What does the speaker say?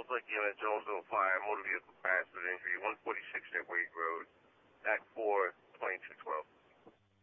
like unit, Jonesville Fire, motor vehicle crash with injury, 146 at Wade Road, Act 4, 2212.